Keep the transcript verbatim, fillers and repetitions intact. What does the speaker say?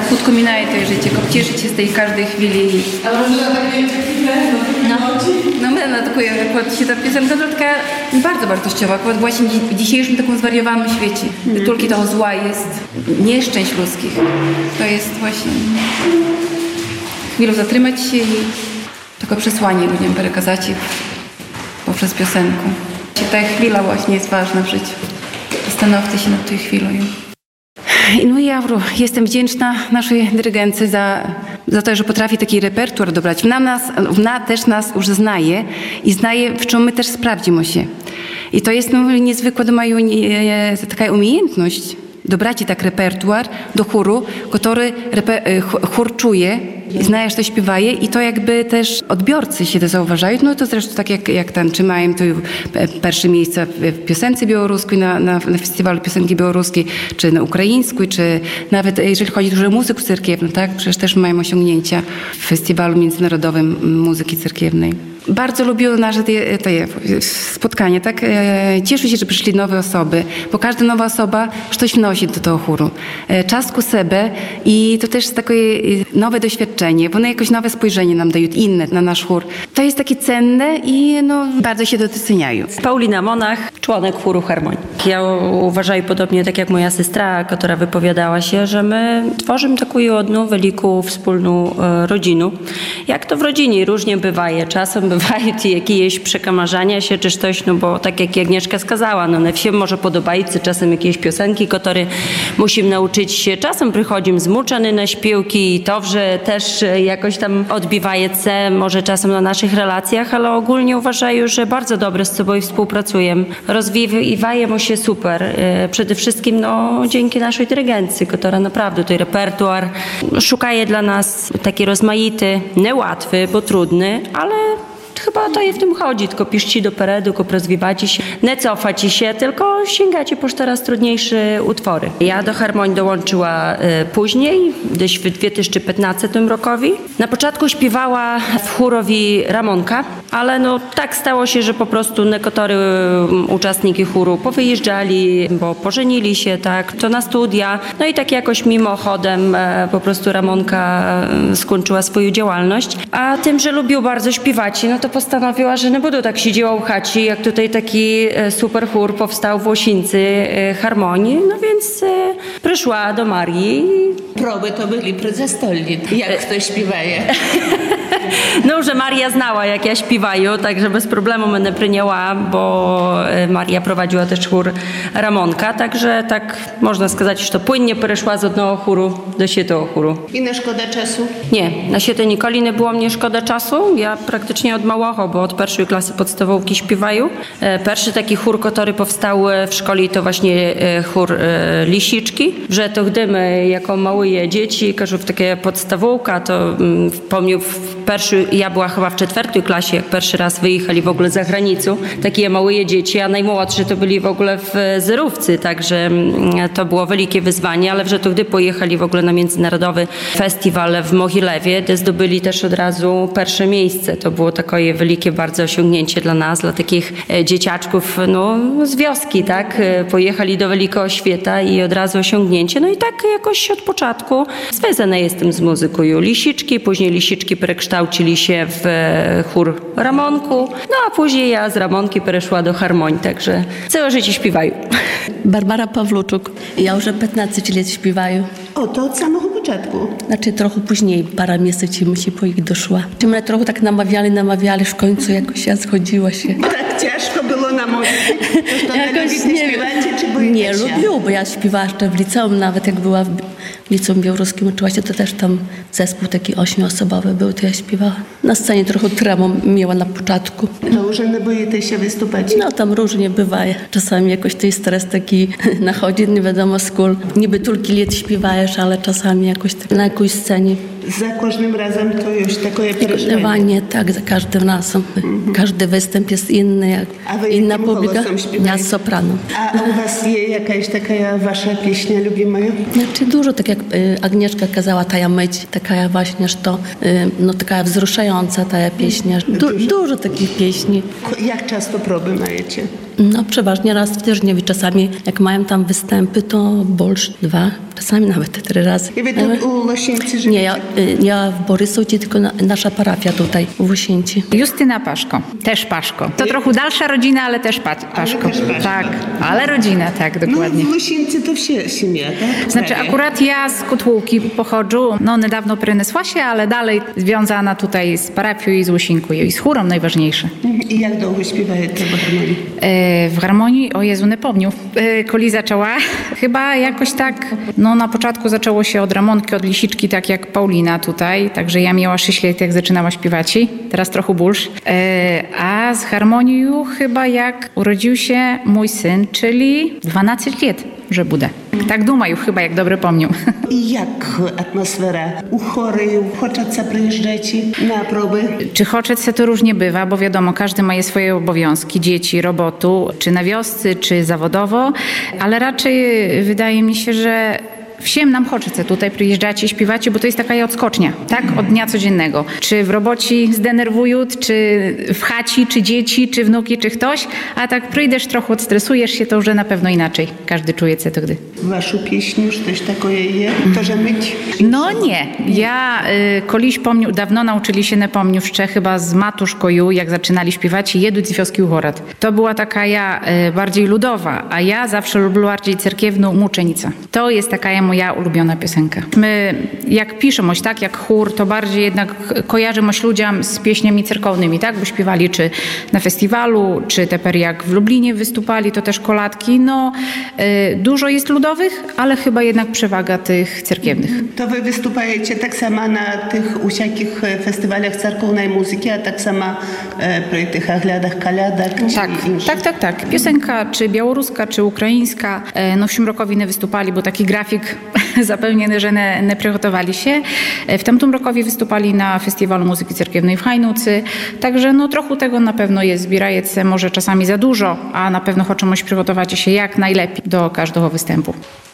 tak хутко міняєте життя, тішитеся z każdej chwili. Ale może na takie No, no my na taką, jak się ta piosenka to taka bardzo wartościowa, akurat właśnie w dzisiejszym takim zwariowanym świecie, gdzie mm. tylko tego zła jest, nieszczęść ludzkich. To jest właśnie chwilę zatrzymać się i takie przesłanie ludziom przekazać poprzez piosenkę. Ta chwila właśnie jest ważna w życiu. Zastanówcie się nad tą chwilą. No i ja jestem wdzięczna naszej dyrygentce za, za to, że potrafi taki repertuar dobrać. Ona, nas, ona też nas już znaje i znaje, w czym my też sprawdzimy się. I to jest no, niezwykła do mają nie, taka umiejętność dobrać tak repertuar do chóru, który reper, chór czuje, znaje, że to śpiewaje i to jakby też odbiorcy się to zauważają. No to zresztą tak jak, jak tam trzymają to pierwsze miejsca w piosence białoruskiej, na, na, na festiwalu piosenki białoruskiej, czy na ukraińskiej, czy nawet jeżeli chodzi dużo o muzykę cerkiewną, tak? Przecież też mają osiągnięcia w festiwalu międzynarodowym muzyki cerkiewnej. Bardzo lubią nasze te, te spotkania, tak? Cieszę się, że przyszli nowe osoby, bo każda nowa osoba coś wnosi do tego chóru. Czas ku sobie i to też takie nowe doświadczenie, bo one jakoś nowe spojrzenie nam dają, inne na nasz chór. To jest takie cenne i no, bardzo się doceniają. Paulina Monach, członek chóru Harmonii. Ja uważam podobnie tak jak moja siostra, która wypowiadała się, że my tworzymy taką jedną wielką wspólną rodzinę. Jak to w rodzinie różnie bywaje, czasem bywają jakieś przekamarzania się czy coś, no bo tak jak Agnieszka skazała, no na wsi może podobają się czasem jakieś piosenki, które musimy nauczyć się. Czasem przychodzimy zmuczony na śpiewki i to, że też jakoś tam odbiwaje się może czasem na naszych relacjach, ale ogólnie uważają, że bardzo dobrze z sobą współpracujemy. Rozwijajemy się super. Przede wszystkim no, dzięki naszej dyrygencji, która naprawdę ten repertuar szukaje dla nas taki rozmaity, niełatwy, bo trudny, ale chyba to i w tym chodzi, tylko piszcie do peredu, tylko rozwijacie się, nie cofacie się, tylko sięgacie po coraz trudniejsze utwory. Ja do Harmonii dołączyła y, później, gdzieś w dwa tysiące piętnastym rokowi. Na początku śpiewała w chórowi Ramonka, ale no tak stało się, że po prostu niektórzy uczestnicy chóru powyjeżdżali, bo pożenili się, tak, to na studia. No i tak jakoś mimochodem e, po prostu Ramonka e, skończyła swoją działalność. A tym, że lubił bardzo śpiewać, no to postanowiła, że nie będą tak siedziała u chaci, jak tutaj taki e, super chór powstał w Łosińcy e, Harmonii. No więc e, przyszła do Marii. Próby to byli przezastolni, jak ktoś śpiewaje. No, że Maria znała, jak ja śpiewaję, także bez problemu mnie przyjęła, bo Maria prowadziła też chór Ramonka, także tak można сказać, że to płynnie przeszła z jednego chóru do siedmiego chóru. I nie szkoda czasu? Nie, na siebie nigdy nie było mnie szkoda czasu. Ja praktycznie od małego, bo od pierwszej klasy podstawówki śpiewają. Pierwszy taki chór, który powstał w szkole, to właśnie chór Lisiczki, że to gdy my jako małe dzieci, każą takie podstawówka, to pomnił w pierwszy, ja była chyba w czwartej klasie, jak pierwszy raz wyjechali w ogóle za granicę, takie małe dzieci, a najmłodsi to byli w ogóle w zerówcy, także to było wielkie wyzwanie, ale że to gdy pojechali w ogóle na międzynarodowy festiwal w Mohilewie, gdzie zdobyli też od razu pierwsze miejsce. To było takie wielkie bardzo osiągnięcie dla nas, dla takich dzieciaczków no, z wioski, tak? Pojechali do wielkiego świata i od razu osiągnięcie. No i tak jakoś od początku związana jestem z muzyką. Lisiczki, później Lisiczki przekształcili się w chór Ramonku, no a później ja z Ramonki przeszła do Harmonii, także całe życie śpiewają. Barbara Pawluczuk. Ja już piętnaście lat śpiewaję. O, to od samego początku? Znaczy trochę później, parę miesięcy mi się po ich doszła. Czy mnie trochę tak namawiali, namawiali, w końcu jakoś ja zgodziła się. Tak ciężko było namówić? To jakoś nie śpiewacie, czy boicie Nie, się? lubił, bo ja śpiewała jeszcze w liceum, nawet jak była w liceum białoruskim uczyła się, to też tam zespół taki ośmioosobowy był, to ja śpiewała. Na scenie trochę tremą miała na początku. No, że nie boicie się wystупać? No, tam różnie bywaje. Czasami jakoś ten stres taki nachodzi, nie wiadomo skąd. Niby tylko lat śpiewajesz, ale czasami jakoś tak na jakąś scenie. Za każdym razem to już takie przeżywanie? Tak, za każdym razem. Mm-hmm. Każdy występ jest inny, jak A wy inna publika. Ja z sopranu. A u was jest jakaś taka wasza pieśnia lubima? Znaczy dużo, tak jak y, Agnieszka kazała, ta myć, taka właśnie, że to y, no taka wzruszająca ta pieśnia. Du, dużo takich pieśni. Jak często próby majecie? No przeważnie raz w tygodniu, czasami jak mają tam występy, to bolsz dwa, czasami nawet trzy razy. I wy tu u Łosięci żyjecie? Nie, ja, y, ja w Borysowie, tylko na, nasza parafia tutaj w Łosięci. Justyna Paszko, też Paszko. To trochę dalsza rodzina, ale też pa- Paszko. też Paszko. Tak, ale rodzina, tak, dokładnie. No w Łosięci to wsie, семья, tak? Znaczy akurat ja z Kotłułki pochodzę, no niedawno przenesła się, ale dalej związana tutaj z parafią i z Łosinku i z chórą najważniejsze. I jak długo śpiewacie w harmonii? E, w harmonii, o Jezu, nie pomniu. E, koli zaczęła, chyba jakoś tak, no na początku zaczęło się od Ramonki, od Lisiczki, tak jak Paulina tutaj, także ja miała sześć lat, jak zaczynała śpiewać, teraz trochę bulsz. E, a z harmonią chyba jak urodził się mój syn, czyli dwanaście lat, że bude. Tak думаю, chyba jak dobrze pomnię. I jak atmosfera u chory, хочеться przyjeżdżać na próby? Czy хочеться to różnie bywa, bo wiadomo, każdy ma je swoje obowiązki, dzieci, robotu, czy na wiosce, czy zawodowo, ale raczej wydaje mi się, że Всем nam хочеться tutaj przyjeżdżacie, śpiewacie, bo to jest taka odskocznia, tak? Od dnia codziennego. Czy w robocie zdenerwują, czy w chaci, czy dzieci, czy wnuki, czy ktoś, a tak przyjdziesz, trochę odstresujesz się, to już na pewno inaczej. Każdy czuje się to gdy. Waszą pieśnię, coś takiego je, to że myć? No nie. Ja y, koliś pomniu, dawno nauczyli się, nie pomniu jeszcze chyba z matuszkoju, jak zaczynali śpiewać, jeduć z wioski Uchorat. To była taka ja y, bardziej ludowa, a ja zawsze lubię bardziej cerkiewną Muczenica. To jest taka ja moja ulubiona piosenka. My, jak piszemy, tak, jak chór, to bardziej jednak kojarzymy ludziom z pieśniami cerkownymi, tak, bo śpiewali czy na festiwalu, czy teper jak w Lublinie wystupali, to też kolatki. No, y, dużo jest ludowych, ale chyba jednak przewaga tych cerkiewnych. To wy wystupujecie tak samo na tych wszelkich festiwalach cerkownej muzyki, a tak samo e, przy tych ogliadach, kaliadach, Tak, tak, tak, tak. Piosenka czy białoruska, czy ukraińska. E, No w Szymrokowi nie wystupali, bo taki grafik zapewniony, że nie, nie przygotowali się. E, W tamtym rokowi wystupali na Festiwalu Muzyki Cerkiewnej w Hajnucy. Także no trochę tego na pewno jest. Zbierajecie może czasami za dużo, a na pewno chcemy przygotować się jak najlepiej do każdego występu.